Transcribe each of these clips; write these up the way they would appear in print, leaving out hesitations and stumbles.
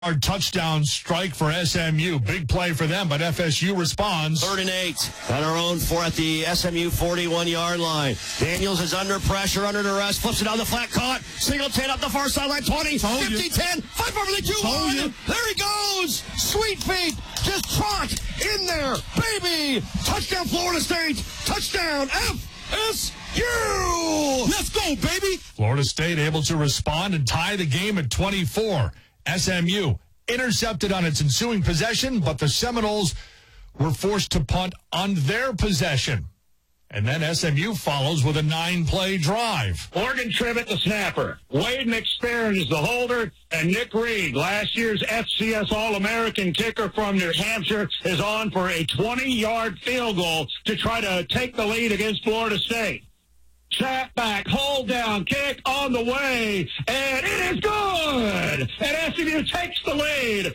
Touchdown strike for SMU. Big play for them, but FSU responds. 3rd and 8 on our own four at the SMU 41-yard line. Daniels is under pressure, under duress, flips it down the flat, caught. Singleton up the far sideline, 20, 50, 10, 5 over the 2-1. There he goes. Sweet feet, just trot in there. Baby, touchdown Florida State. Touchdown FSU. Let's go, baby. Florida State able to respond and tie the game at 24. SMU intercepted on its ensuing possession, but the Seminoles were forced to punt on their possession. And then SMU follows with a 9-play drive. Morgan Tribbett, the snapper. Wade McSparron is the holder. And Nick Reed, last year's FCS All-American kicker from New Hampshire, is on for a 20-yard field goal to try to take the lead against Florida State. Snap back, hold down, kick on the way, and it is good! And SMU takes the lead,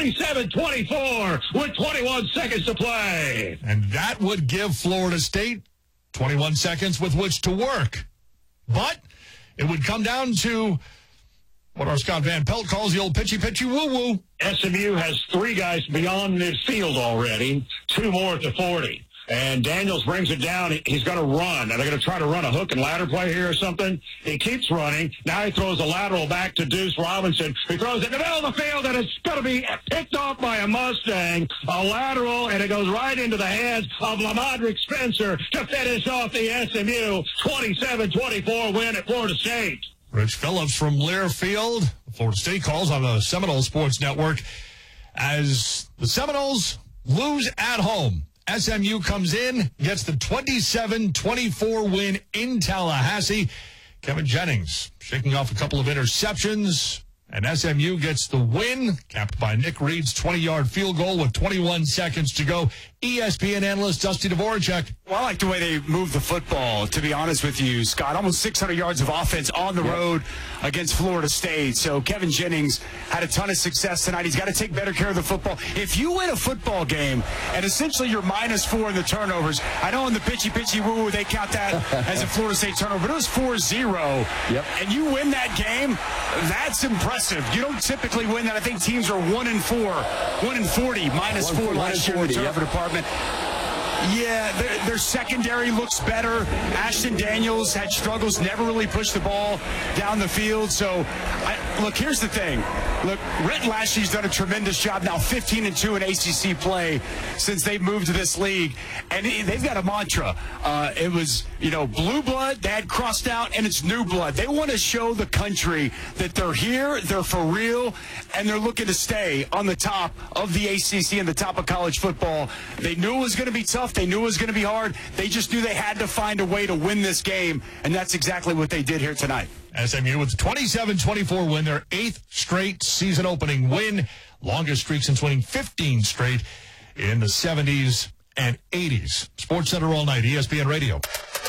27-24, with 21 seconds to play. And that would give Florida State 21 seconds with which to work. But it would come down to what our Scott Van Pelt calls the old pitchy woo-woo. SMU has 3 guys beyond midfield already, 2 more at the 40. And Daniels brings it down. He's going to run. And they're going to try to run a hook and ladder play here or something. He keeps running. Now he throws a lateral back to Deuce Robinson. He throws it in the middle of the field, and it's going to be picked off by a Mustang. A lateral, and it goes right into the hands of Lamadrick Spencer to finish off the SMU 27-24 win at Florida State. Rich Phillips from Learfield, Florida State calls on the Seminole Sports Network as the Seminoles lose at home. SMU comes in, gets the 27-24 win in Tallahassee. Kevin Jennings shaking off a couple of interceptions, and SMU gets the win, capped by Nick Reed's 20-yard field goal with 21 seconds to go. ESPN analyst Dusty Dvorak. Well, I like the way they move the football, to be honest with you, Scott. Almost 600 yards of offense on the road against Florida State. So Kevin Jennings had a ton of success tonight. He's got to take better care of the football. If you win a football game and essentially you're -4 in the turnovers, I know in the pitchy woo-woo they count that as a Florida State turnover, but it was 4-0. And you win that game, that's impressive. You don't typically win that. I think teams are 1-4, 1-40, -4 last year in the turnover department. Yeah, their secondary looks better. Ashton Daniels had struggles, never really pushed the ball down the field. So, look, here's the thing. Look, Rhett Lashley's done a tremendous job now, 15-2 in ACC play since they've moved to this league. And they've got a mantra. It was, blue blood, they had crossed out, and it's new blood. They want to show the country that they're here, they're for real, and they're looking to stay on the top of the ACC and the top of college football. They knew it was going to be tough. They knew it was going to be hard. They just knew they had to find a way to win this game, and that's exactly what they did here tonight. SMU with a 27-24 win, their 8th straight season-opening win, longest streak since winning 15 straight in the 70s and 80s. Sports Center all night, ESPN Radio.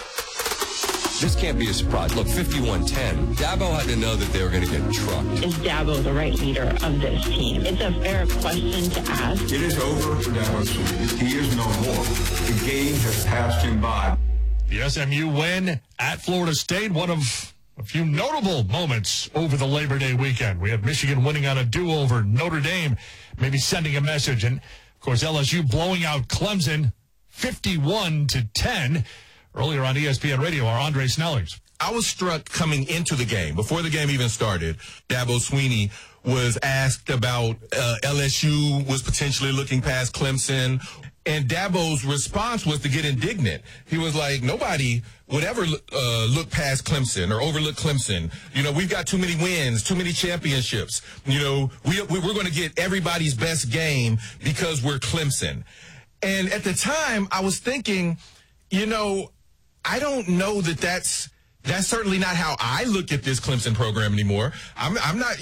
This can't be a surprise. Look, 51-10. Dabo had to know that they were going to get trucked. Is Dabo the right leader of this team? It's a fair question to ask. It is over for Dabo Swinney. He is no more. The game has passed him by. The SMU win at Florida State, one of a few notable moments over the Labor Day weekend. We have Michigan winning on a do-over, Notre Dame maybe sending a message, and, of course, LSU blowing out Clemson 51-10. Earlier on ESPN Radio, our Andre Snellers. I was struck coming into the game, before the game even started. Dabo Swinney was asked about LSU was potentially looking past Clemson, and Dabo's response was to get indignant. He was like, nobody would ever look past Clemson or overlook Clemson. We've got too many wins, too many championships. We're going to get everybody's best game because we're Clemson. And at the time, I was thinking, I don't know that's certainly not how I look at this Clemson program anymore. I'm not,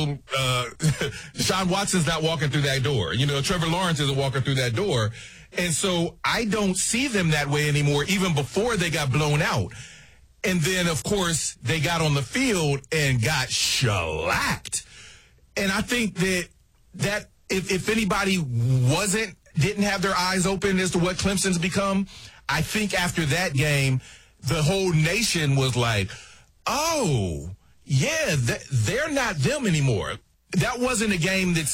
Deshaun Watson's not walking through that door. Trevor Lawrence isn't walking through that door. And so I don't see them that way anymore, even before they got blown out. And then, of course, they got on the field and got shellacked. And I think that if anybody didn't have their eyes open as to what Clemson's become, I think after that game, the whole nation was like, oh, yeah, they're not them anymore. that wasn't a game that